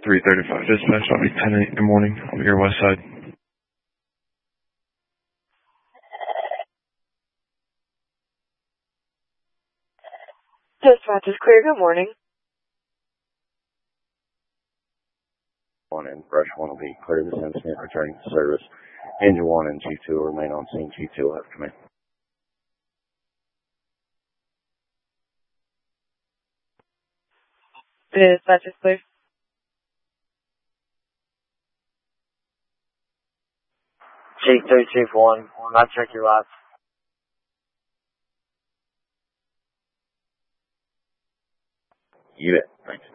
335 dispatch, I'll be 10 in the morning on your west side. Dispatch is clear, good morning. One and brush one will be clear this incident, returning to service. Engine 1 and G2 will remain on scene. G2 will have command. Dispatch is clear. G2, Chief 1, I'll check your lights. You bet. Thanks.